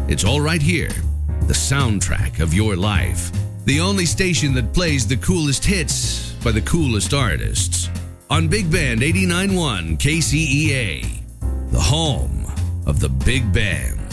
It's all right here, the soundtrack of your life. The only station that plays the coolest hits by the coolest artists. On Big Band 89.1 KCEA, the home of the big band.